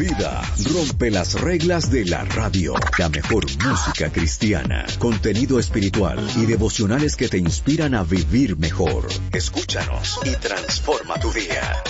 vida. Rompe las reglas de la radio. La mejor música cristiana, contenido espiritual y devocionales que te inspiran a vivir mejor. Escúchanos y transforma tu día.